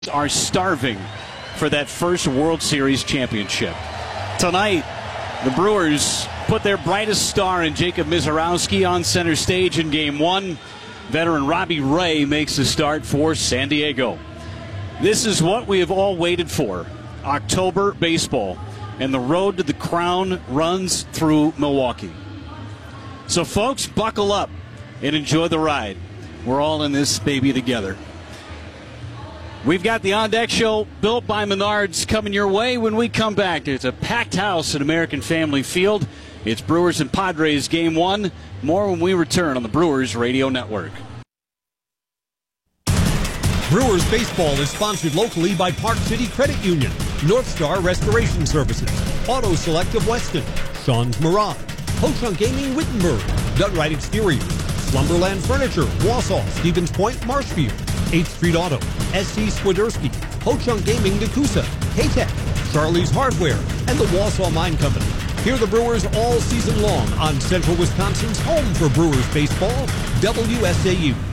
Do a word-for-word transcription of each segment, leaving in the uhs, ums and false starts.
are starving for that first World Series championship. Tonight, the Brewers put their brightest star in Jacob Misiorowski on center stage in Game one. Veteran Robbie Ray makes the start for San Diego. This is what we have all waited for. October baseball. And the road to the crown runs through Milwaukee. So, folks, buckle up and enjoy the ride. We're all in this baby together. We've got the On Deck Show built by Menards coming your way when we come back. It's a packed house at American Family Field. It's Brewers and Padres Game one. More when we return on the Brewers Radio Network. Brewers baseball is sponsored locally by Park City Credit Union, North Star Restoration Services, Auto Select of Weston, Sean's Mirage, Ho-Chunk Gaming Wittenberg, Dunright Exterior, Slumberland Furniture, Wausau, Stevens Point, Marshfield, eighth Street Auto, S C Swiderski, Ho-Chunk Gaming Nakusa, Haytech, Charlie's Hardware, and the Wausau Mine Company. Hear the Brewers all season long on Central Wisconsin's home for Brewers baseball, W S A U.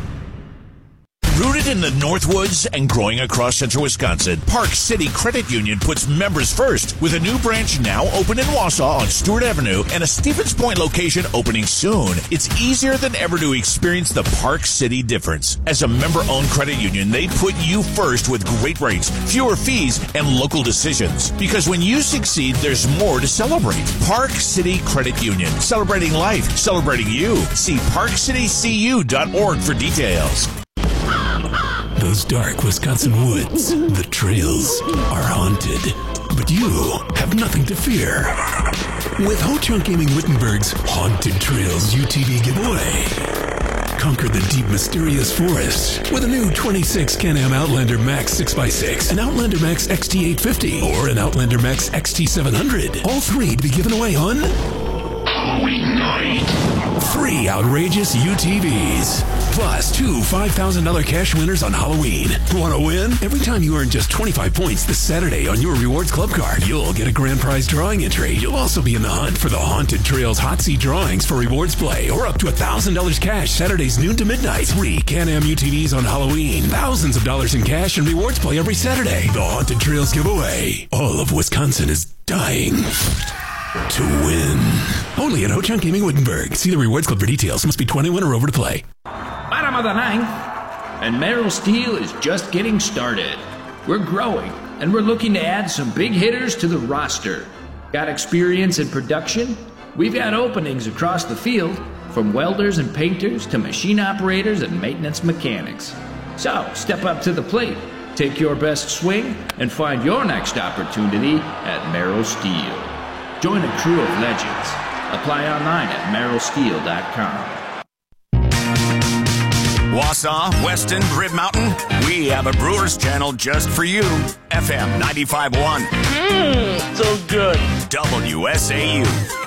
Rooted in the Northwoods and growing across central Wisconsin, Park City Credit Union puts members first with a new branch now open in Wausau on Stewart Avenue and a Stevens Point location opening soon. It's easier than ever to experience the Park City difference. As a member-owned credit union, they put you first with great rates, fewer fees, and local decisions. Because when you succeed, there's more to celebrate. Park City Credit Union. Celebrating life. Celebrating you. See park city c u dot org for details. Those dark Wisconsin woods, the trails, are haunted. But you have nothing to fear. With Ho-Chunk Gaming Wittenberg's Haunted Trails U T V giveaway. Conquer the deep, mysterious forest with a new twenty-six Can-Am Outlander Max six by six, an Outlander Max X T eight fifty, or an Outlander Max X T seven hundred. All three to be given away on Halloween night. Three outrageous U T Vs. Plus two five thousand dollars cash winners on Halloween. Want to win? Every time you earn just twenty-five points this Saturday on your Rewards Club card, you'll get a grand prize drawing entry. You'll also be in the hunt for the Haunted Trails Hot Seat drawings for Rewards Play, or up to one thousand dollars cash Saturdays noon to midnight. Three Can-Am U T Vs on Halloween. Thousands of dollars in cash and Rewards Play every Saturday. The Haunted Trails giveaway. All of Wisconsin is dying to win. Only at Ho-Chunk Gaming Wittenberg. See the Rewards Club for details. Must be twenty-one or over to play. Bottom of the ninth, and Merrill Steel is just getting started. We're growing, and we're looking to add some big hitters to the roster. Got experience in production? We've got openings across the field, from welders and painters to machine operators and maintenance mechanics. So, step up to the plate, take your best swing, and find your next opportunity at Merrill Steel. Join a crew of legends. Apply online at merrill steel dot com. Wausau, Weston, Grid Mountain, we have a Brewers channel just for you. F M ninety-five point one. Mmm, so good. W S A U.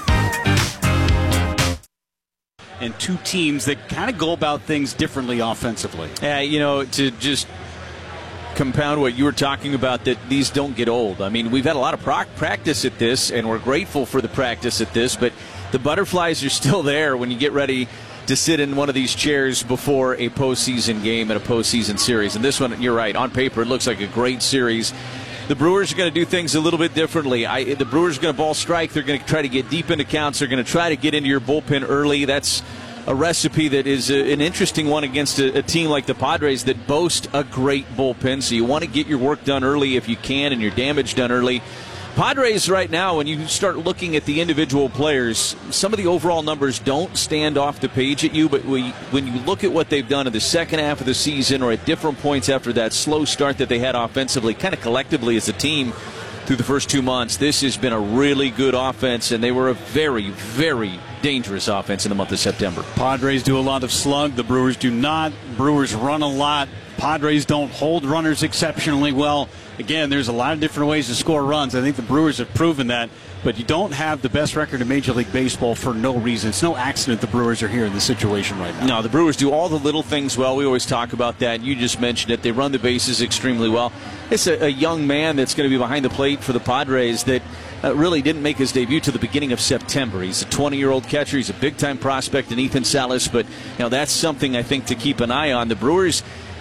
And two teams that kind of go about things differently offensively. Yeah, you know, to just compound what you were talking about, that these don't get old. I mean, we've had a lot of pro- practice at this, and we're grateful for the practice at this, but the butterflies are still there when you get ready to sit in one of these chairs before a postseason game and a postseason series. And this one, you're right, on paper it looks like a great series. The Brewers are going to do things a little bit differently. I, the Brewers are going to ball strike. They're going to try to get deep into counts. They're going to try to get into your bullpen early. That's a recipe that is a, an interesting one against a, a team like the Padres that boast a great bullpen. So you want to get your work done early if you can and your damage done early. Padres right now, when you start looking at the individual players, some of the overall numbers don't stand off the page at you, but we, when you look at what they've done in the second half of the season or at different points after that slow start that they had offensively, kind of collectively as a team through the first two months, this has been a really good offense, and they were a very, very dangerous offense in the month of September. Padres do a lot of slug. The Brewers do not. Brewers run a lot. Padres don't hold runners exceptionally well. Again, there's a lot of different ways to score runs. I think the Brewers have proven that. But you don't have the best record in Major League Baseball for no reason. It's no accident the Brewers are here in this situation right now. No, the Brewers do all the little things well. We always talk about that. You just mentioned it. They run the bases extremely well. It's a, a young man that's going to be behind the plate for the Padres that uh, really didn't make his debut to the beginning of September. He's a twenty-year-old catcher. He's a big-time prospect in Ethan Salas. But you know that's something I think to keep an eye on. The Brewers,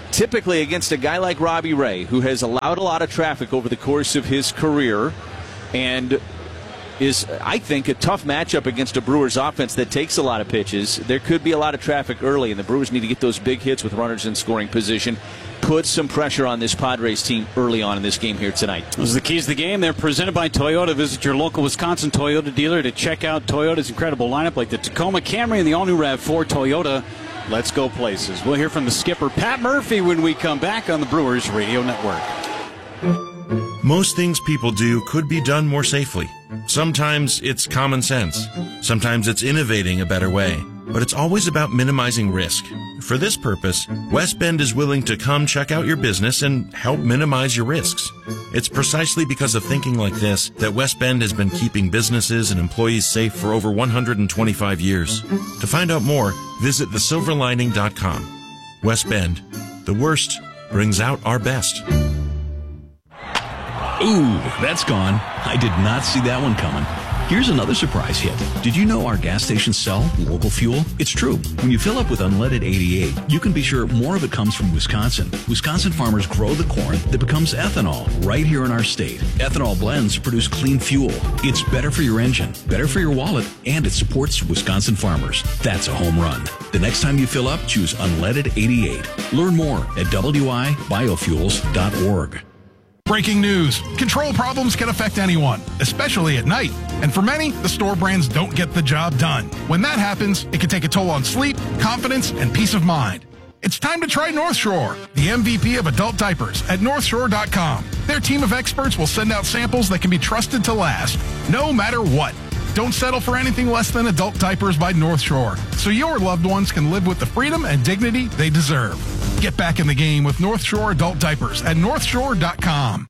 typically against a guy like Robbie Ray, who has allowed a lot of traffic over the course of his career, and is, I think, a tough matchup against a Brewers offense that takes a lot of pitches. There could be a lot of traffic early, and the Brewers need to get those big hits with runners in scoring position. Put some pressure on this Padres team early on in this game here tonight. Those are the keys to the game. They're presented by Toyota. Visit your local Wisconsin Toyota dealer to check out Toyota's incredible lineup, like the Tacoma Camry and the all-new RAV four. Toyota, let's go places. We'll hear from the skipper, Pat Murphy, when we come back on the Brewers Radio Network. Most things people do could be done more safely. Sometimes it's common sense. Sometimes it's innovating a better way. But it's always about minimizing risk. For this purpose, West Bend is willing to come check out your business and help minimize your risks. It's precisely because of thinking like this that West Bend has been keeping businesses and employees safe for over one hundred twenty-five years. To find out more, visit the silver lining dot com. West Bend, the worst brings out our best. Ooh, that's gone. I did not see that one coming. Here's another surprise hit. Did you know our gas stations sell local fuel? It's true. When you fill up with Unleaded eighty-eight, you can be sure more of it comes from Wisconsin. Wisconsin farmers grow the corn that becomes ethanol right here in our state. Ethanol blends produce clean fuel. It's better for your engine, better for your wallet, and it supports Wisconsin farmers. That's a home run. The next time you fill up, choose Unleaded eighty-eight. Learn more at W I biofuels dot org. Breaking news. Control problems can affect anyone, especially at night. And for many, the store brands don't get the job done. When that happens, it can take a toll on sleep, confidence, and peace of mind. It's time to try North Shore, the M V P of adult diapers at north shore dot com. Their team of experts will send out samples that can be trusted to last, no matter what. Don't settle for anything less than adult diapers by North Shore, so your loved ones can live with the freedom and dignity they deserve. Get back in the game with North Shore adult diapers at north shore dot com.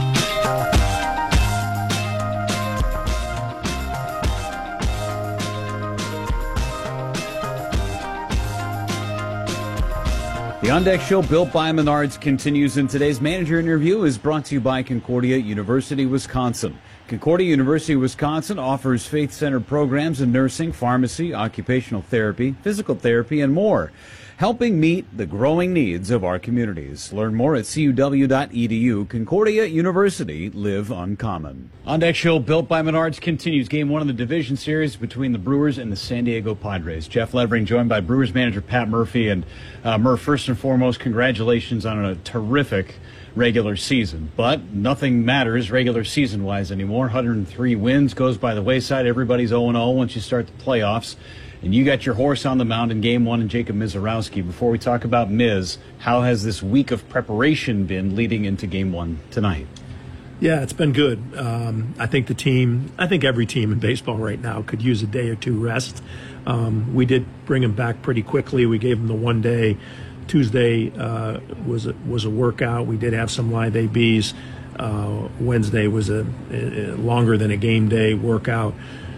The On Deck Show, built by Menards, continues, and today's manager interview is brought to you by Concordia University, Wisconsin. Concordia University, Wisconsin offers faith-centered programs in nursing, pharmacy, occupational therapy, physical therapy, and more, helping meet the growing needs of our communities. Learn more at c u w dot e d u. Concordia University, live uncommon. On Deck Show, built by Menards, continues game one of the division series between the Brewers and the San Diego Padres. Jeff Levering joined by Brewers manager Pat Murphy. And uh, Murph, first and foremost, congratulations on a terrific regular season. But nothing matters regular season-wise anymore. one hundred three wins goes by the wayside. Everybody's oh and oh once you start the playoffs. And you got your horse on the mound in game one, and Jacob Misiorowski. Before we talk about Miz, how has this week of preparation been leading into game one tonight? Yeah, it's been good. Um, I think the team, I think every team in baseball right now could use a day or two rest. Um, we did bring him back pretty quickly. We gave him the one day. Tuesday uh, was a, was a workout. We did have some live A Bs. Uh, Wednesday was a, a longer than a game day workout.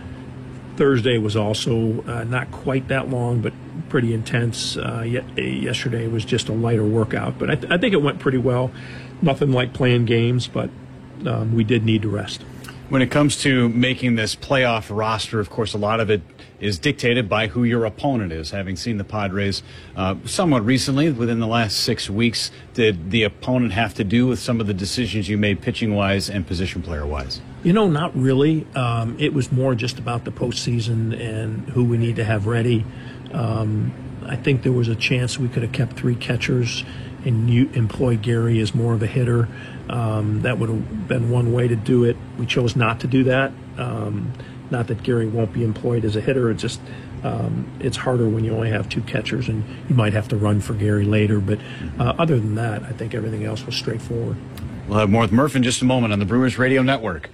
Thursday was also uh, not quite that long, but pretty intense. Uh, yet, yesterday was just a lighter workout, but I, th- I think it went pretty well. Nothing like playing games, but um, we did need to rest. When it comes to making this playoff roster, of course, a lot of it is dictated by who your opponent is. Having seen the Padres uh, somewhat recently, within the last six weeks, did the opponent have to do with some of the decisions you made pitching-wise and position player-wise? You know, not really. Um, it was more just about the postseason and who we need to have ready. Um, I think there was a chance we could have kept three catchers and you employed Gary as more of a hitter. Um, that would have been one way to do it. We chose not to do that. Um, not that Gary won't be employed as a hitter. It's just um, it's harder when you only have two catchers, and you might have to run for Gary later. But uh, other than that, I think everything else was straightforward. We'll have more with Murph in just a moment on the Brewers Radio Network.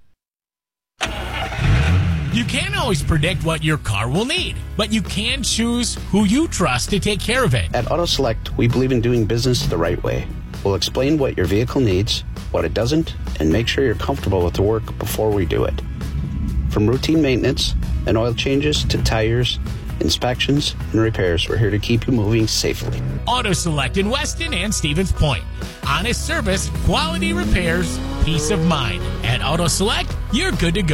You can't always predict what your car will need, but you can choose who you trust to take care of it. At Auto Select, we believe in doing business the right way. We'll explain what your vehicle needs, what it doesn't, and make sure you're comfortable with the work before we do it. From routine maintenance and oil changes to tires, inspections, and repairs, we're here to keep you moving safely. Auto Select in Weston and Stevens Point. Honest service, quality repairs, peace of mind. At Auto Select, you're good to go.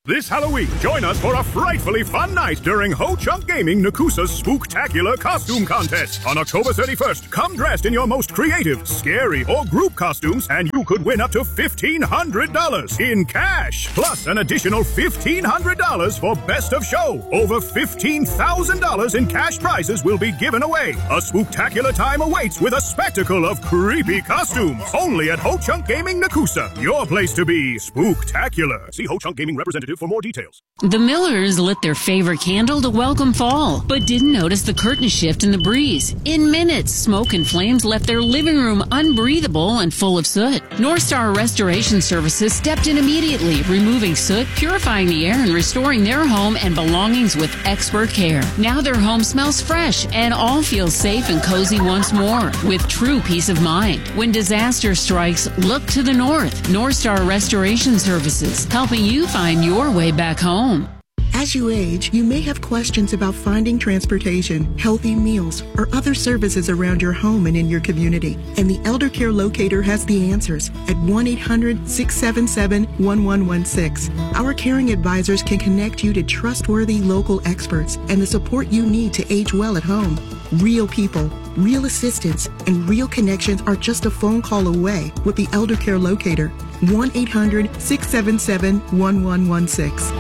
This Halloween, join us for a frightfully fun night during Ho Chunk Gaming Nakusa's Spooktacular Costume Contest. On October thirty-first, come dressed in your most creative, scary, or group costumes, and you could win up to fifteen hundred dollars in cash. Plus an additional fifteen hundred dollars for Best of Show. Over fifteen thousand dollars in cash prizes will be given away. A spooktacular time awaits with a spectacle of creepy costumes. Only at Ho Chunk Gaming Nakusa. Your place to be spooktacular. See Ho Chunk Gaming representative for more details. The Millers lit their favorite candle to welcome fall, but didn't notice the curtain shift in the breeze. In minutes, smoke and flames left their living room unbreathable and full of soot. North Star Restoration Services stepped in immediately, removing soot, purifying the air, and restoring their home and belongings with expert care. Now their home smells fresh and all feel safe and cozy once more, with true peace of mind. When disaster strikes, look to the north. North Star Restoration Services, helping you find your way back home. As you age, you may have questions about finding transportation, healthy meals, or other services around your home and in your community. And the Elder Care Locator has the answers at one eight hundred, six seven seven, one one one six. Our caring advisors can connect you to trustworthy local experts and the support you need to age well at home. Real people, real assistance, and real connections are just a phone call away with the Elder Care Locator. one eight hundred, six seven seven, one one one six.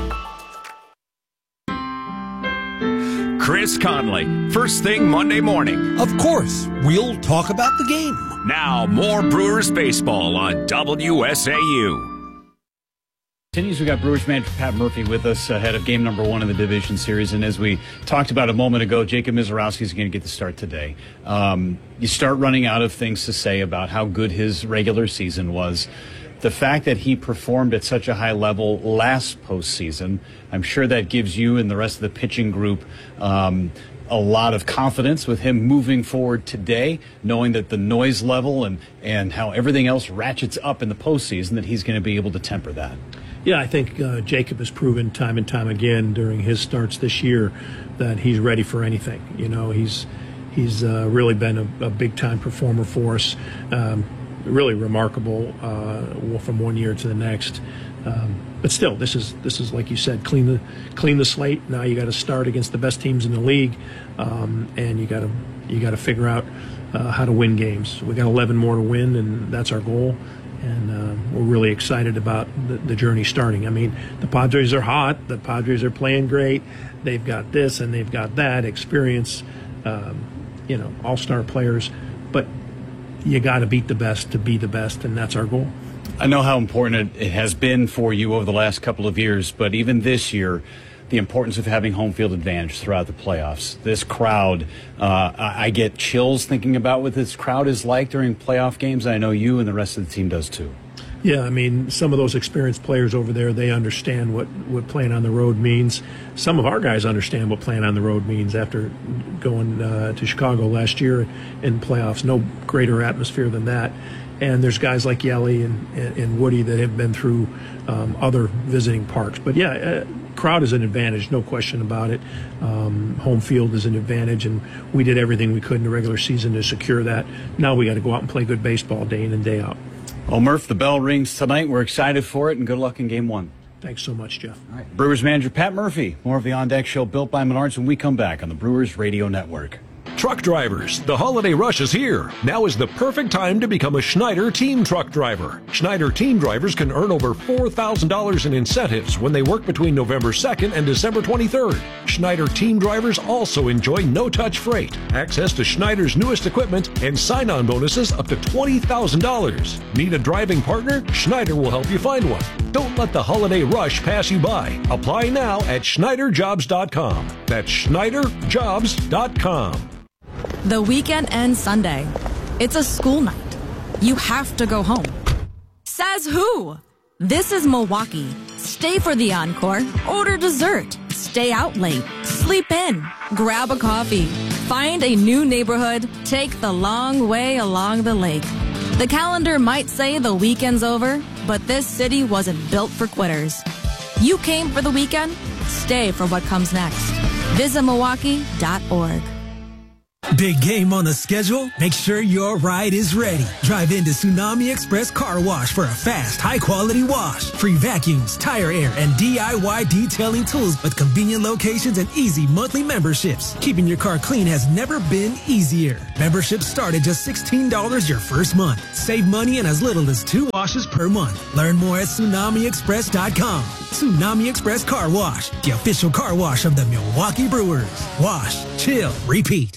Chris Conley, first thing Monday morning. Of course, we'll talk about the game. Now, more Brewers baseball on W S A U. Continues. We got Brewers manager Pat Murphy with us ahead of game number one in the division series, and as we talked about a moment ago, Jacob Misiorowski is going to get the start today. Um, you start running out of things to say about how good his regular season was. The fact that he performed at such a high level last postseason, I'm sure that gives you and the rest of the pitching group um, a lot of confidence with him moving forward today, knowing that the noise level and, and how everything else ratchets up in the postseason, that he's going to be able to temper that. Yeah, I think uh, Jacob has proven time and time again during his starts this year that he's ready for anything. You know, he's he's uh, really been a, a big-time performer for us. Um, really remarkable uh, from one year to the next. Um, but still, this is this is like you said, clean the clean the slate. Now you got to start against the best teams in the league, um, and you got to you got to figure out uh, how to win games. We got eleven more to win, and that's our goal. And uh, we're really excited about the, the journey starting. I mean, the Padres are hot. The Padres are playing great. They've got this and they've got that experience. Um, you know, all-star players, but you got to beat the best to be the best, and that's our goal. I know how important it has been for you over the last couple of years, but even this year, the importance of having home field advantage throughout the playoffs. This crowd, uh, I get chills thinking about what this crowd is like during playoff games. I know you and the rest of the team does too. Yeah, I mean, some of those experienced players over there, they understand what, what playing on the road means. Some of our guys understand what playing on the road means after going uh, to Chicago last year in playoffs. No greater atmosphere than that. And there's guys like Yelly and, and, and Woody that have been through um, other visiting parks. But, yeah, uh, crowd is an advantage, no question about it. Um, home field is an advantage, and we did everything we could in the regular season to secure that. Now we got to go out and play good baseball day in and day out. Well, Murph, the bell rings tonight. We're excited for it, and good luck in game one. Thanks so much, Jeff. All right. Brewers manager Pat Murphy. More of the On Deck Show built by Menards when we come back on the Brewers Radio Network. Truck drivers, the holiday rush is here. Now is the perfect time to become a Schneider Team Truck Driver. Schneider Team Drivers can earn over four thousand dollars in incentives when they work between November second and December twenty-third. Schneider Team Drivers also enjoy no-touch freight, access to Schneider's newest equipment, and sign-on bonuses up to twenty thousand dollars. Need a driving partner? Schneider will help you find one. Don't let the holiday rush pass you by. Apply now at Schneider Jobs dot com. That's Schneider Jobs dot com. The weekend ends Sunday. It's a school night. You have to go home. Says who? This is Milwaukee. Stay for the encore. Order dessert. Stay out late. Sleep in. Grab a coffee. Find a new neighborhood. Take the long way along the lake. The calendar might say the weekend's over, but this city wasn't built for quitters. You came for the weekend? Stay for what comes next. Visit Milwaukee dot org. Big game on the schedule? Make sure your ride is ready. Drive into Tsunami Express Car Wash for a fast, high-quality wash. Free vacuums, tire air, and D I Y detailing tools with convenient locations and easy monthly memberships. Keeping your car clean has never been easier. Memberships start at just sixteen dollars your first month. Save money in as little as two washes per month. Learn more at tsunami express dot com. Tsunami Express Car Wash, the official car wash of the Milwaukee Brewers. Wash, chill, repeat.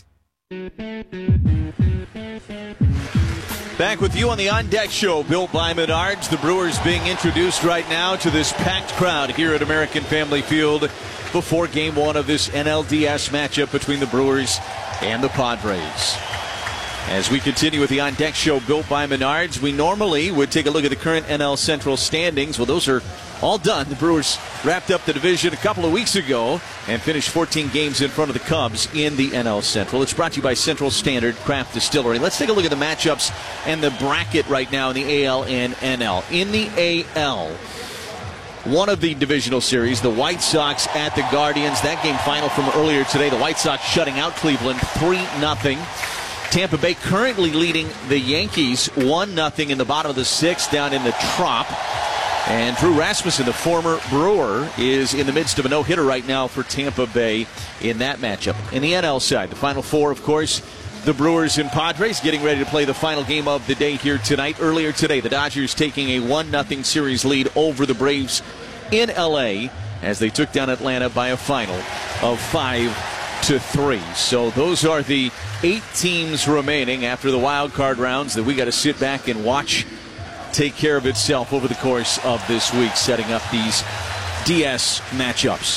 Back with you on the On Deck Show, built by Menards. The Brewers being introduced right now to this packed crowd here at American Family Field before game one of this N L D S matchup between the Brewers and the Padres. As we continue with the On Deck Show, built by Menards, we normally would take a look at the current N L Central standings. Well, those are all done. The Brewers wrapped up the division a couple of weeks ago and finished fourteen games in front of the Cubs in the N L Central. It's brought to you by Central Standard Craft Distillery. Let's take a look at the matchups and the bracket right now in the A L and N L. In the A L, one of the divisional series, the White Sox at the Guardians. That game final from earlier today. The White Sox shutting out Cleveland three nothing. Tampa Bay currently leading the Yankees one nothing in the bottom of the sixth down in the Trop. And Drew Rasmussen, the former Brewer, is in the midst of a no-hitter right now for Tampa Bay in that matchup. In the N L side, the Final Four, of course, the Brewers and Padres getting ready to play the final game of the day here tonight. Earlier today, the Dodgers taking a one nothing series lead over the Braves in L A as they took down Atlanta by a final of five to three. So those are the eight teams remaining after the wild card rounds that we got to sit back and watch take care of itself over the course of this week, setting up these D S matchups.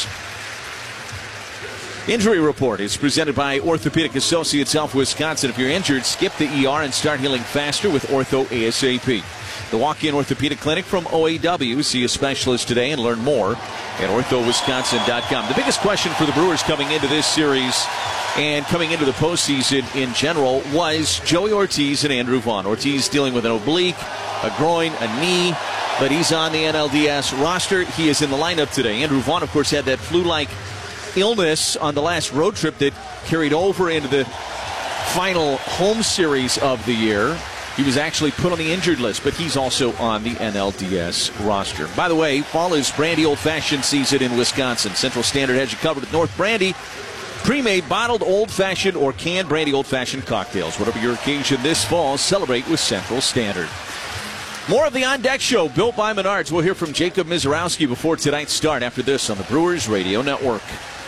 Injury report is presented by Orthopedic Associates South Wisconsin. If you're injured, skip the E R and start healing faster with Ortho ASAP. The walk-in orthopedic clinic from O A W. See a specialist today and learn more at ortho wisconsin dot com. The biggest question for the Brewers coming into this series and coming into the postseason in general was Joey Ortiz and Andrew Vaughn. Ortiz dealing with an oblique, a groin, a knee, but he's on the N L D S roster. He is in the lineup today. Andrew Vaughn, of course, had that flu-like illness on the last road trip that carried over into the final home series of the year. He was actually put on the injured list, but he's also on the N L D S roster. By the way, fall is Brandy old-fashioned season in Wisconsin. Central Standard has you covered with North Brandy. Pre-made, bottled, old-fashioned, or canned brandy old-fashioned cocktails. Whatever your occasion this fall, celebrate with Central Standard. More of the On Deck Show, built by Menards. We'll hear from Jacob Mizorowski before tonight's start after this on the Brewers Radio Network.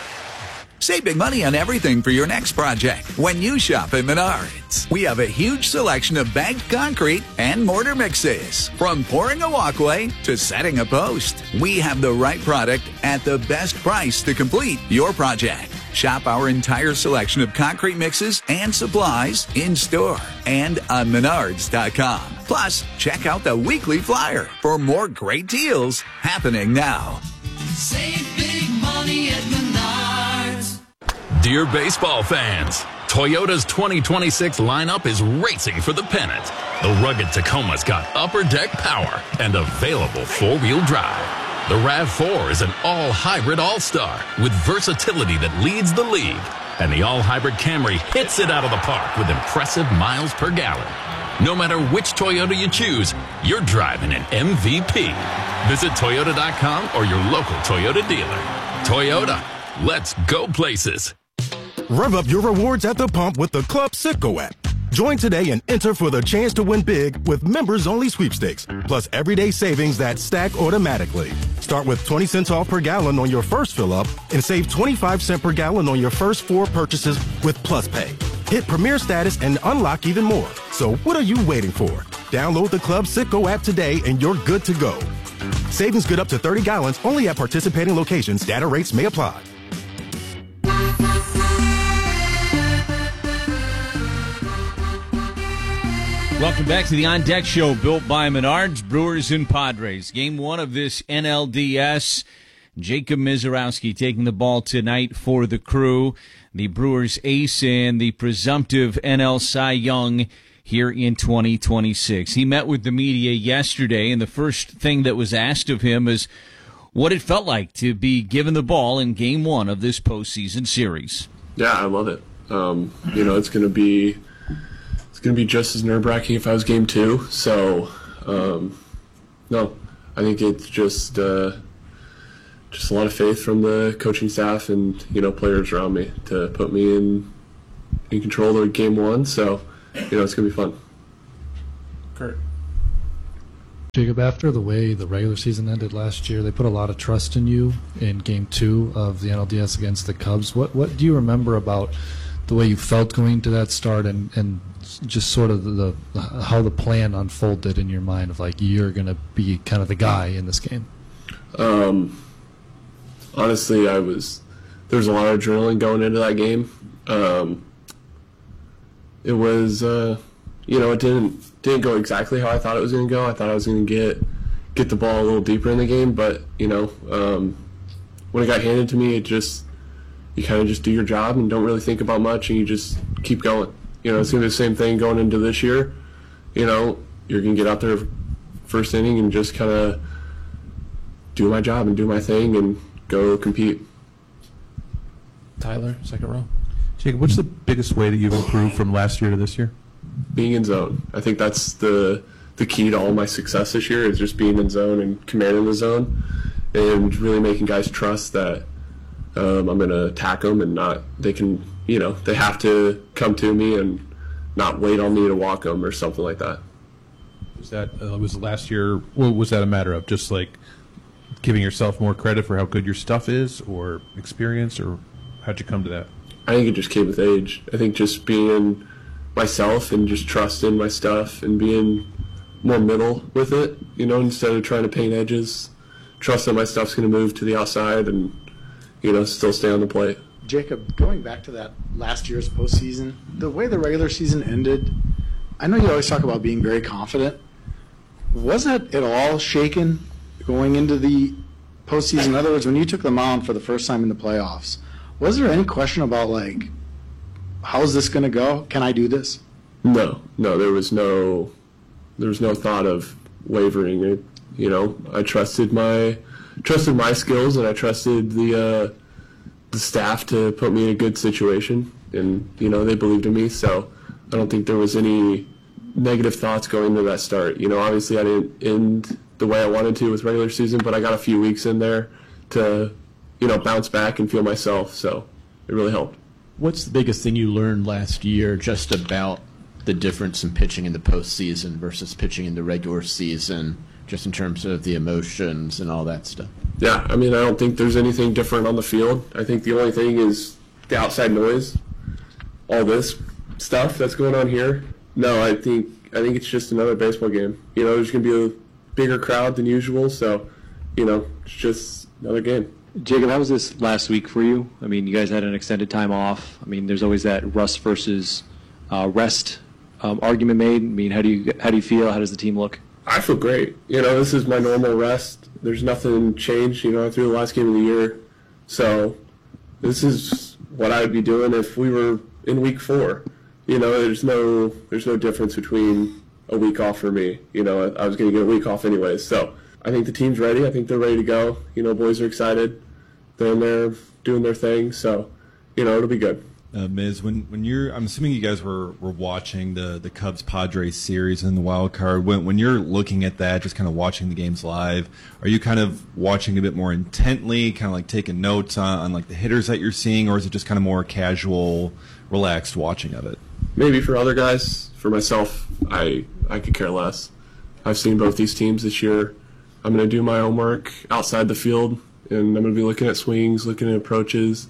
Save big money on everything for your next project when you shop at Menards. We have a huge selection of bagged concrete and mortar mixes. From pouring a walkway to setting a post, we have the right product at the best price to complete your project. Shop our entire selection of concrete mixes and supplies in store and on menards dot com. Plus, check out the weekly flyer for more great deals happening now. Save big money at Menards. Dear baseball fans, Toyota's twenty twenty-six lineup is racing for the pennant. The rugged Tacoma's got upper deck power and available four-wheel drive. The RAV four is an all-hybrid all-star with versatility that leads the league. And the all-hybrid Camry hits it out of the park with impressive miles per gallon. No matter which Toyota you choose, you're driving an M V P. Visit Toyota dot com or your local Toyota dealer. Toyota, let's go places. Rev up your rewards at the pump with the Club Citgo app. Join today and enter for the chance to win big with members-only sweepstakes, plus everyday savings that stack automatically. Start with twenty cents off per gallon on your first fill-up and save twenty-five cents per gallon on your first four purchases with Plus Pay. Hit Premier status and unlock even more. So what are you waiting for? Download the Club Citgo app today and you're good to go. Savings good up to thirty gallons only at participating locations. Data rates may apply. Welcome back to the On Deck Show, built by Menards, Brewers and Padres. Game one of this N L D S. Jacob Mizorowski taking the ball tonight for the Crew. The Brewers ace and the presumptive N L Cy Young here in twenty twenty-six. He met with the media yesterday, and the first thing that was asked of him is what it felt like to be given the ball in game one of this postseason series. Yeah, I love it. Um, you know, it's going to be it's going to be just as nerve-wracking if I was game two. So, um, no, I think it's just uh, just a lot of faith from the coaching staff and, you know, players around me to put me in in control of game one. So, you know, it's going to be fun. Kurt. Jacob, after the way the regular season ended last year, they put a lot of trust in you in Game Two of the N L D S against the Cubs. What what do you remember about the way you felt going to that start, and, and just sort of the, the how the plan unfolded in your mind of like you're going to be kind of the guy in this game? Um, honestly, I was there was a lot of adrenaline going into that game. Um, it was uh, you know it didn't. Didn't go exactly how I thought it was going to go. I thought I was going to get get the ball a little deeper in the game, but you know, um, when it got handed to me, it just you kind of just do your job and don't really think about much, and you just keep going. You know, it's going to be the same thing going into this year. You know, you're going to get out there first inning and just kind of do my job and do my thing and go compete. Tyler, second row. Jacob, what's the biggest way that you've improved from last year to this year? Being in zone. I think that's the the key to all my success this year is just being in zone and commanding the zone and really making guys trust that um, I'm going to attack them and not, they can, you know, they have to come to me and not wait on me to walk them or something like that. Was that, uh, was last year, what was that a matter of? Just like giving yourself more credit for how good your stuff is, or experience, or how'd you come to that? I think it just came with age. I think just being myself and just trusting my stuff and being more middle with it, you know, instead of trying to paint edges, trust that my stuff's going to move to the outside and, you know, still stay on the plate. Jacob, going back to that last year's postseason, the way the regular season ended, I know you always talk about being very confident. Was that at all shaken going into the postseason? In other words, when you took the mound for the first time in the playoffs, was there any question about, like, how's this going to go? Can I do this? No, no, there was no, there was no thought of wavering. It, you know, I trusted my, trusted my skills, and I trusted the, uh, the staff to put me in a good situation, and you know they believed in me. So I don't think there was any negative thoughts going into that start. You know, obviously I didn't end the way I wanted to with regular season, but I got a few weeks in there to, you know, bounce back and feel myself. So it really helped. What's the biggest thing you learned last year just about the difference in pitching in the postseason versus pitching in the regular season, just in terms of the emotions and all that stuff? Yeah, I mean, I don't think there's anything different on the field. I think the only thing is the outside noise, all this stuff that's going on here. No, I think I think it's just another baseball game. You know, there's going to be a bigger crowd than usual, so, you know, it's just another game. Jacob, how was this last week for you? I mean, you guys had an extended time off. I mean, there's always that rust versus uh, rest um, argument made. I mean, how do you how do you feel? How does the team look? I feel great. You know, this is my normal rest. There's nothing changed. You know, I threw the last game of the year, so this is what I would be doing if we were in week four. You know, there's no there's no difference between a week off for me. You know, I was going to get a week off anyways, so. I think the team's ready. I think they're ready to go. You know, boys are excited. They're in there doing their thing. So, you know, it'll be good. Uh, Miz, when when you're, I'm assuming you guys were, were watching the the Cubs Padres series in the wild card. When when you're looking at that, just kind of watching the games live, are you kind of watching a bit more intently, kind of like taking notes on, on like the hitters that you're seeing, or is it just kind of more casual, relaxed watching of it? Maybe for other guys. For myself, I I could care less. I've seen both these teams this year. I'm going to do my homework outside the field, and I'm going to be looking at swings, looking at approaches,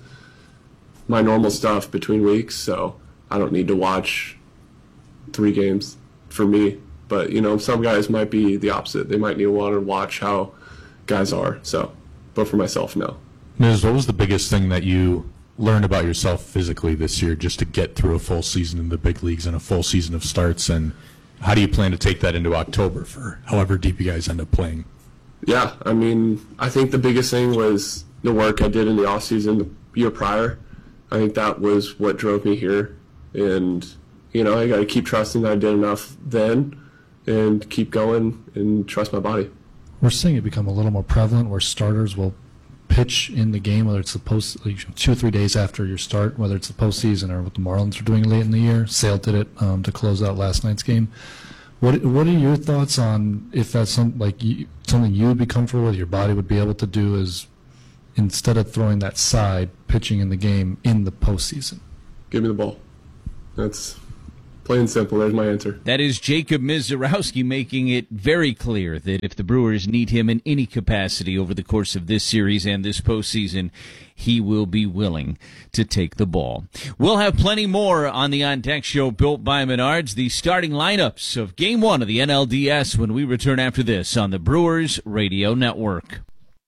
my normal stuff between weeks. So I don't need to watch three games for me. But, you know, some guys might be the opposite. They might need to want to watch how guys are. So, but for myself, no. Miz, what was the biggest thing that you learned about yourself physically this year just to get through a full season in the big leagues and a full season of starts? And how do you plan to take that into October for however deep you guys end up playing? Yeah, I mean, I think the biggest thing was the work I did in the offseason the year prior. I think that was what drove me here. And, you know, I got to keep trusting that I did enough then and keep going and trust my body. We're seeing it become a little more prevalent where starters will pitch in the game, whether it's the post, like two or three days after your start, whether it's the postseason or what the Marlins are doing late in the year. Sale did it um, to close out last night's game. What What are your thoughts on if that's some, like you, something you would be comfortable with, your body would be able to do, is instead of throwing that side, pitching in the game in the postseason? Give me the ball. That's plain and simple. There's my answer. That is Jacob Misiorowski making it very clear that if the Brewers need him in any capacity over the course of this series and this postseason, he will be willing to take the ball. We'll have plenty more on the On Deck Show built by Menards, the starting lineups of Game one of the N L D S when we return after this on the Brewers Radio Network.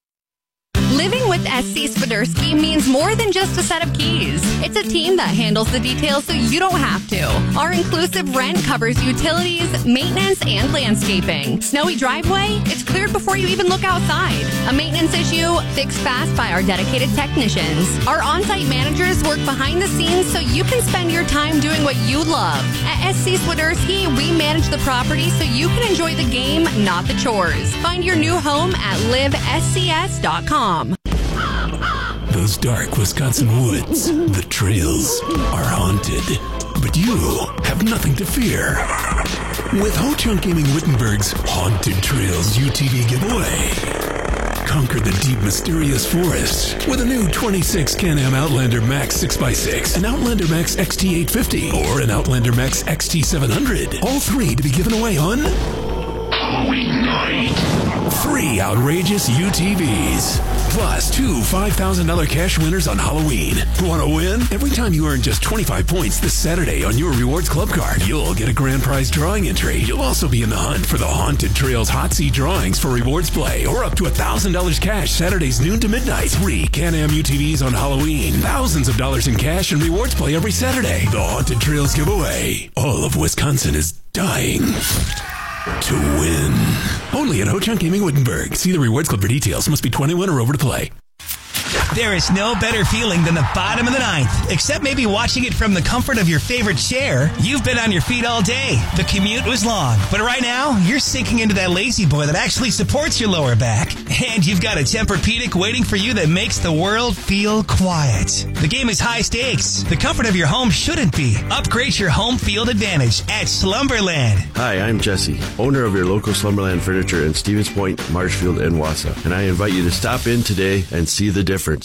Living with S C Swiderski means more than just a set of keys. It's a team that handles the details so you don't have to. Our inclusive rent covers utilities, maintenance, and landscaping. Snowy driveway? It's cleared before you even look outside. A maintenance issue? Fixed fast by our dedicated technicians. Our on-site managers work behind the scenes so you can spend your time doing what you love. At S C Swiderski, we manage the property so you can enjoy the game, not the chores. Find your new home at live S C S dot com. Those dark Wisconsin woods, the trails, are haunted. But you have nothing to fear. With Ho-Chunk Gaming Wittenberg's Haunted Trails U T V giveaway. Conquer the deep, mysterious forest with a new twenty-six Can-Am Outlander Max six by six, an Outlander Max X T eight fifty, or an Outlander Max X T seven hundred. All three to be given away on Halloween night. Three outrageous U T Vs. Plus two five thousand dollars cash winners on Halloween. Want to win? Every time you earn just twenty-five points this Saturday on your Rewards Club card, you'll get a grand prize drawing entry. You'll also be in the hunt for the Haunted Trails Hot Seat drawings for rewards play, or up to one thousand dollars cash Saturdays noon to midnight. Three Can-Am U T Vs on Halloween. Thousands of dollars in cash and rewards play every Saturday. The Haunted Trails giveaway. All of Wisconsin is dying to win. Only at Ho-Chunk Gaming Wittenberg. See the Rewards Club for details. Must be twenty-one or over to play. There is no better feeling than the bottom of the ninth, except maybe watching it from the comfort of your favorite chair. You've been on your feet all day. The commute was long, but right now, you're sinking into that lazy boy that actually supports your lower back. And you've got a Tempur-Pedic waiting for you that makes the world feel quiet. The game is high stakes. The comfort of your home shouldn't be. Upgrade your home field advantage at Slumberland. Hi, I'm Jesse, owner of your local Slumberland Furniture in Stevens Point, Marshfield, and Wausau. And I invite you to stop in today and see the difference.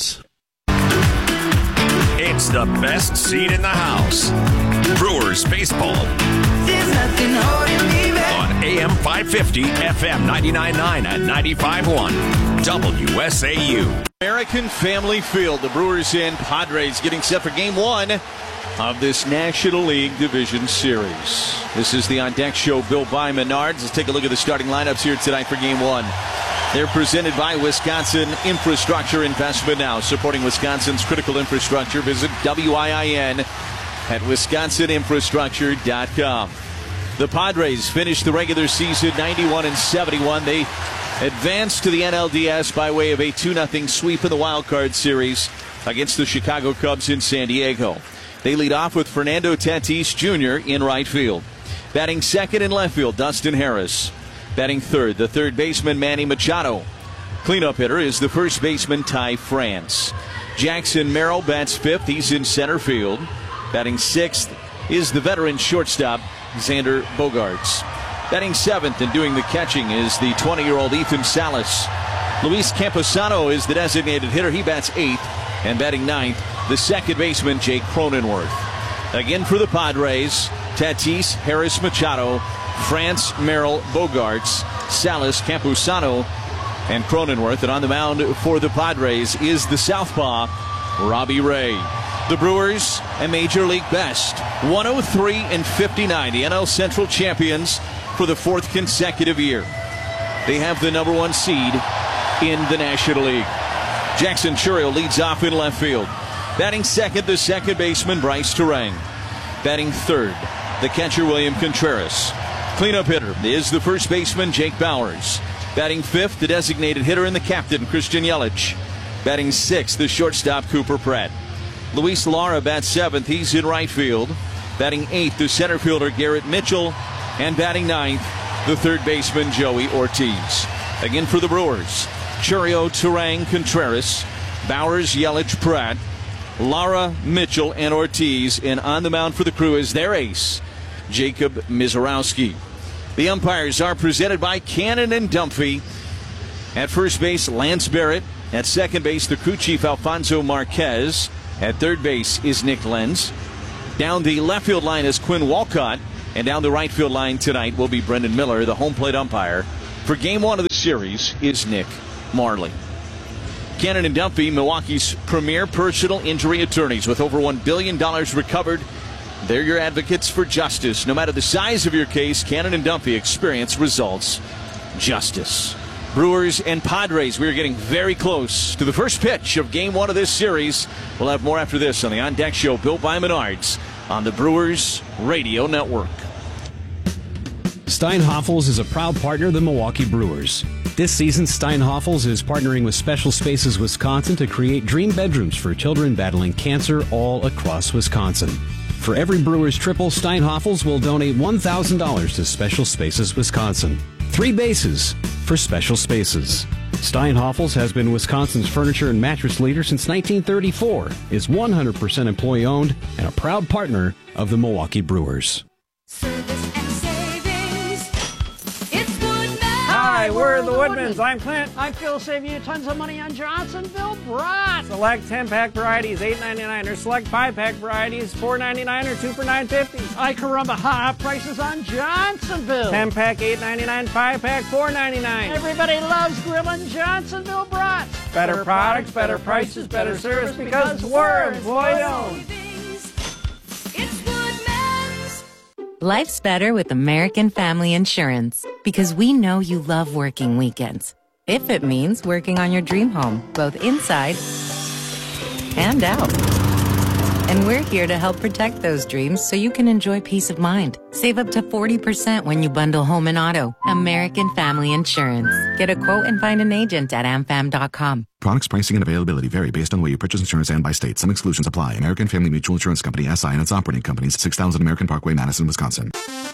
It's the best seat in the house. Brewers baseball. There's nothing holding me back. On A M five fifty, F M ninety-nine point nine and ninety-five point one. W S A U. American Family Field. The Brewers and Padres getting set for game one of this National League Division Series. This is the On Deck Show built by Menards. Let's take a look at the starting lineups here tonight for game one. They're presented by Wisconsin Infrastructure Investment Now. Supporting Wisconsin's critical infrastructure. Visit W I I N at wisconsin infrastructure dot com. The Padres finished the regular season ninety-one and seventy-one. They advanced to the N L D S by way of a two nothing sweep in the wild card series against the Chicago Cubs in San Diego. They lead off with Fernando Tatis Junior in right field. Batting second in left field, Dustin Harris. Batting third, the third baseman, Manny Machado. Cleanup hitter is the first baseman, Ty France. Jackson Merrill bats fifth. He's in center field. Batting sixth is the veteran shortstop, Xander Bogaerts. Batting seventh and doing the catching is the twenty-year-old Ethan Salas. Luis Camposano is the designated hitter. He bats eighth. And batting ninth, the second baseman, Jake Cronenworth. Again for the Padres, Tatis, Harris, Machado, France, Merrill, Bogaerts, Salas, Campusano, and Cronenworth. And on the mound for the Padres is the southpaw, Robbie Ray. The Brewers, a major league best, one oh three and fifty-nine. The N L Central champions for the fourth consecutive year. They have the number one seed in the National League. Jackson Chourio leads off in left field. Batting second, the second baseman, Bryce Terang. Batting third, the catcher, William Contreras. Cleanup hitter is the first baseman, Jake Bowers. Batting fifth, the designated hitter and the captain, Christian Yelich. Batting sixth, the shortstop, Cooper Pratt. Luis Lara bats seventh. He's in right field. Batting eighth, the center fielder, Garrett Mitchell. And batting ninth, the third baseman, Joey Ortiz. Again for the Brewers, Churio, Turang, Contreras, Bowers, Yelich, Pratt, Lara, Mitchell, and Ortiz. And on the mound for the Crew is their ace, Jacob Mizorowski. The umpires are presented by Cannon and Dunphy. At first base, Lance Barrett. At second base, the crew chief, Alfonso Marquez. At third base is Nick Lenz. Down the left field line is Quinn Walcott. And down the right field line tonight will be Brendan Miller. The home plate umpire for game one of the series is Nick Marley. Cannon and Dunphy, Milwaukee's premier personal injury attorneys with over one billion dollars recovered. They're your advocates for justice. No matter the size of your case, Cannon and Dunphy, experience, results, justice. Brewers and Padres, we are getting very close to the first pitch of game one of this series. We'll have more after this on the On Deck Show, built by Menards, on the Brewers Radio Network. Steinhoffels is a proud partner of the Milwaukee Brewers. This season, Steinhoffels is partnering with Special Spaces Wisconsin to create dream bedrooms for children battling cancer all across Wisconsin. For every Brewers triple, Steinhoffels will donate one thousand dollars to Special Spaces Wisconsin. Three bases for Special Spaces. Steinhoffels has been Wisconsin's furniture and mattress leader since nineteen thirty-four, is one hundred percent employee-owned, and a proud partner of the Milwaukee Brewers. Hi, we're the Woodmans. I'm Clint. I feel save you tons of money on Johnsonville brats. Select ten-pack varieties, eight ninety-nine, or select five-pack varieties, four ninety-nine, or two for nine fifty. Ay caramba, hot prices on Johnsonville. ten-pack, eight ninety-nine, five-pack, four ninety-nine. Everybody loves grilling Johnsonville brats. Better, better products, better prices, better service, because we're employee-owned. Life's better with American Family Insurance because we know you love working weekends. If it means working on your dream home, both inside and out. And we're here to help protect those dreams so you can enjoy peace of mind. Save up to forty percent when you bundle home and auto. American Family Insurance. Get a quote and find an agent at am fam dot com. Products, pricing, and availability vary based on the way you purchase insurance and by state. Some exclusions apply. American Family Mutual Insurance Company, S I and its operating companies, six thousand American Parkway, Madison, Wisconsin.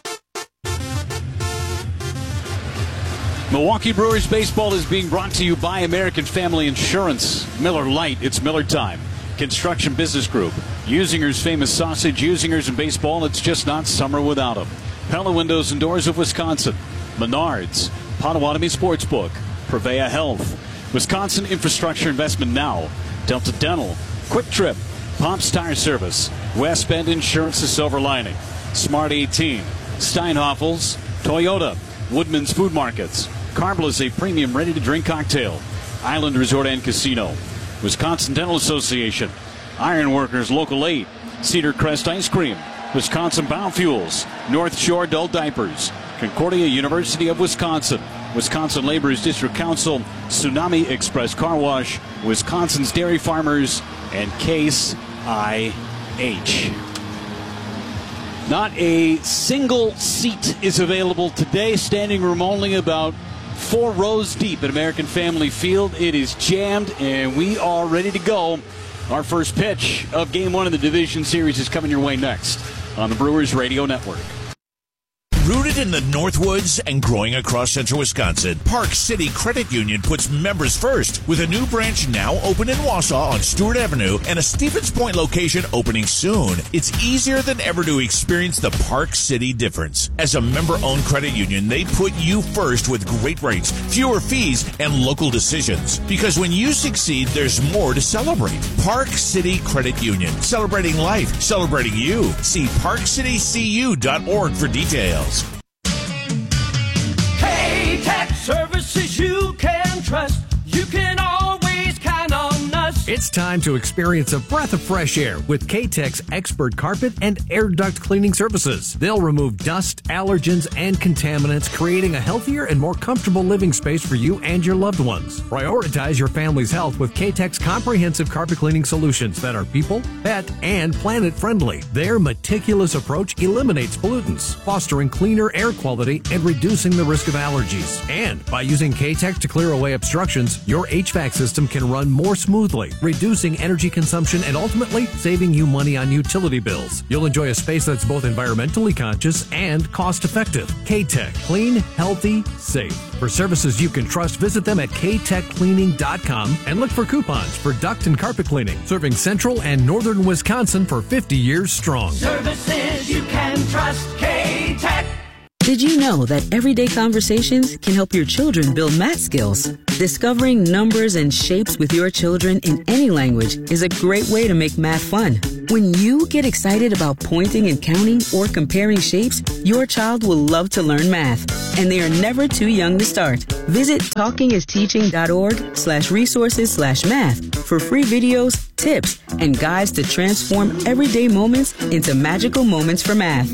Milwaukee Brewers baseball is being brought to you by American Family Insurance. Miller Lite, it's Miller time. Construction Business Group. Usinger's famous sausage, Usinger's in baseball, it's just not summer without them. Pella Windows and Doors of Wisconsin. Menards. Potawatomi Sportsbook. Prevea Health. Wisconsin Infrastructure Investment Now. Delta Dental. Quick Trip. Pops Tire Service. West Bend Insurance, the Silver Lining. Smart eighteen. Steinhoffels. Toyota. Woodman's Food Markets. Carbla's, a premium ready-to-drink cocktail. Island Resort and Casino. Wisconsin Dental Association. Ironworkers Local eight. Cedar Crest Ice Cream. Wisconsin Biofuels. North Shore Adult Diapers. Concordia University of Wisconsin. Wisconsin Laborers District Council. Tsunami Express Car Wash. Wisconsin's Dairy Farmers. And Case I H. Not a single seat is available today. Standing room only, about four rows deep at American Family Field. It is jammed, and we are ready to go. Our first pitch of Game one of the Division Series is coming your way next on the Brewers Radio Network. Rooted in the Northwoods and growing across central Wisconsin, Park City Credit Union puts members first with a new branch now open in Wausau on Stewart Avenue and a Stevens Point location opening soon. It's easier than ever to experience the Park City difference. As a member-owned credit union, they put you first with great rates, fewer fees, and local decisions. Because when you succeed, there's more to celebrate. Park City Credit Union, celebrating life, celebrating you. See park city c u dot org for details. K-Tech services you can trust. You can always count on us. It's time to experience a breath of fresh air with K-Tech's expert carpet and air duct cleaning services. They'll remove dust, allergens, and contaminants, creating a healthier and more comfortable living space for you and your loved ones. Prioritize your family's health with K-Tech's comprehensive carpet cleaning solutions that are people, pet, and planet friendly. Their meticulous approach eliminates pollutants, fostering cleaner air quality and reducing the risk of allergies. And by using K-Tech to clear away obstructions, your H V A C system can run more smoothly, reducing energy consumption and ultimately saving you money on utility bills. You'll enjoy a space that's both environmentally conscious and cost-effective. K-Tech. Clean, healthy, safe. For services you can trust, visit them at k tech cleaning dot com and look for coupons for duct and carpet cleaning. Serving central and northern Wisconsin for fifty years strong. Services you can trust. K-Tech. Did you know that everyday conversations can help your children build math skills? Discovering numbers and shapes with your children in any language is a great way to make math fun. When you get excited about pointing and counting or comparing shapes, your child will love to learn math, and they are never too young to start. Visit talkingisteaching.org slash resources slash math for free videos, tips, and guides to transform everyday moments into magical moments for math.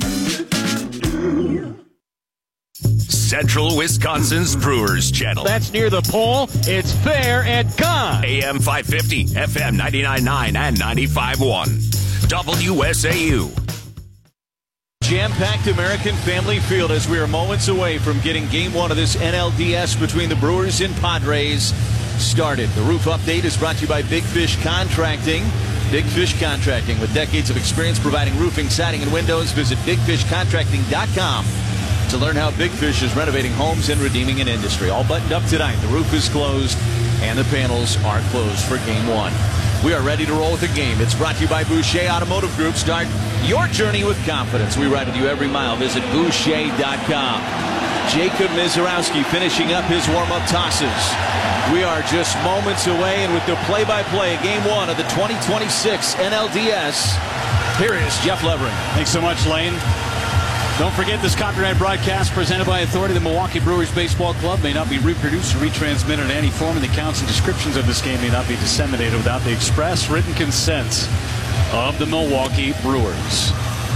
Central Wisconsin's Brewers Channel. That's near the pole. It's fair and gone. A M five fifty, F M ninety-nine point nine and ninety-five point one. W S A U. Jam-packed American Family Field as we are moments away from getting game one of this N L D S between the Brewers and Padres started. The roof update is brought to you by Big Fish Contracting. Big Fish Contracting, with decades of experience providing roofing, siding, and windows. Visit big fish contracting dot com to learn how Big Fish is renovating homes and redeeming an industry. All buttoned up tonight. The roof is closed and the panels are closed for game one. We are ready to roll with the game. It's brought to you by Boucher Automotive Group. Start your journey with confidence. We ride with you every mile. Visit boucher dot com. Jacob Mizorowski finishing up his warm-up tosses. We are just moments away, and with the play-by-play of game one of the twenty twenty-six N L D S, here is Jeff Levering. Thanks so much, Lane. Don't forget, this copyright broadcast presented by authority of the Milwaukee Brewers Baseball Club may not be reproduced or retransmitted in any form, and the accounts and descriptions of this game may not be disseminated without the express written consent of the Milwaukee Brewers.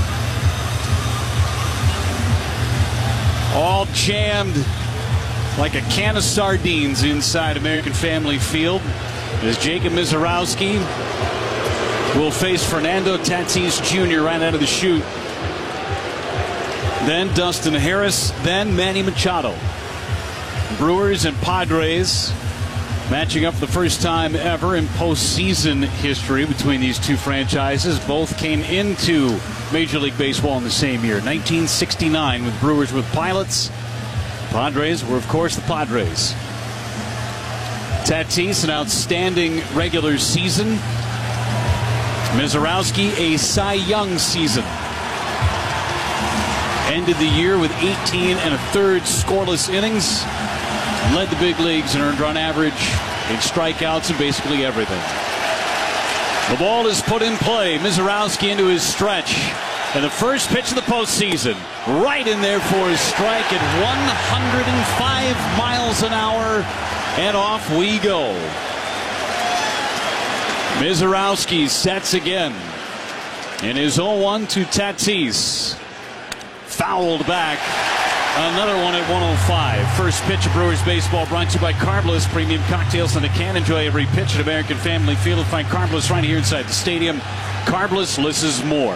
All jammed like a can of sardines inside American Family Field as Jacob Mizorowski will face Fernando Tatis Junior right out of the chute. Then Dustin Harris, then Manny Machado. Brewers and Padres matching up for the first time ever in postseason history between these two franchises. Both came into Major League Baseball in the same year, nineteen sixty-nine, with Brewers with Pilots. Padres were, of course, the Padres. Tatis, an outstanding regular season. Mizorowski, a Cy Young season. Ended the year with eighteen and a third scoreless innings. Led the big leagues in earned run average, in strikeouts, and basically everything. The ball is put in play. Mizorowski into his stretch. And the first pitch of the postseason, right in there for his strike at one hundred five miles an hour. And off we go. Mizorowski sets again. In his oh one to Tatis. Fouled back. Another one at one oh five. First pitch of Brewers baseball brought to you by Carbliss. Premium cocktails in a can. Enjoy every pitch at American Family Field. You'll find Carbliss right here inside the stadium. Carbliss, less is more.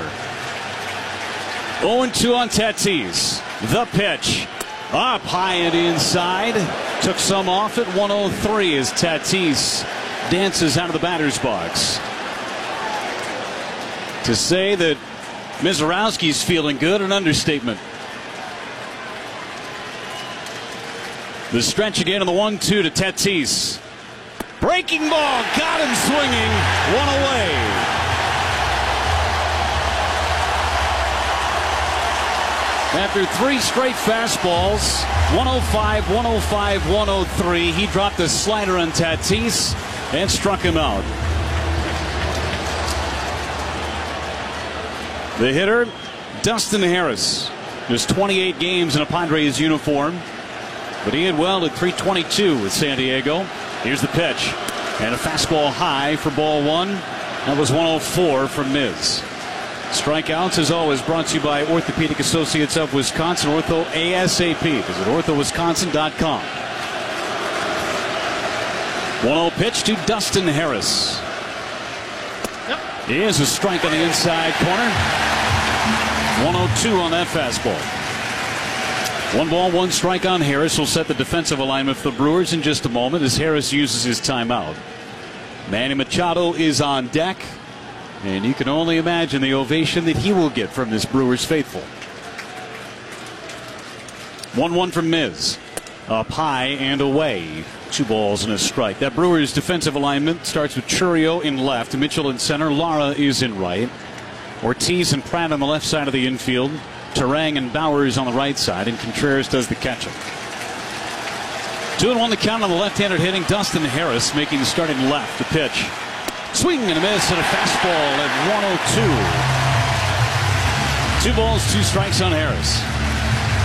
oh and two on Tatis. The pitch. Up high and inside. Took some off at one oh three as Tatis dances out of the batter's box. To say that Mizorowski's feeling good, an understatement. The stretch again on the one two to Tatis. Breaking ball, got him swinging, one away. After three straight fastballs, one oh five, one oh five, one oh three, he dropped a slider on Tatis and struck him out. The hitter, Dustin Harris. Just twenty-eight games in a Padres uniform, but he hit well at three twenty-two with San Diego. Here's the pitch, and a fastball high for ball one. That was one oh four from Miz. Strikeouts, as always, brought to you by Orthopedic Associates of Wisconsin, Ortho ASAP. Visit ortho wisconsin dot com. one oh pitch to Dustin Harris. Yep. Here's a strike on the inside corner. one oh two on that fastball. One ball, one strike on Harris. Will set the defensive alignment for the Brewers in just a moment as Harris uses his timeout. Manny Machado is on deck, and you can only imagine the ovation that he will get from this Brewers faithful. one one from Miz. Up high and away. Two balls and a strike. That Brewers defensive alignment starts with Churio in left, Mitchell in center, Lara is in right, Ortiz and Pratt on the left side of the infield, Terang and Bowers on the right side, and Contreras does the catching. Two and one the count on the left-handed hitting Dustin Harris, making the starting left. The pitch. Swing and a miss and a fastball at one oh two. Two balls, two strikes on Harris.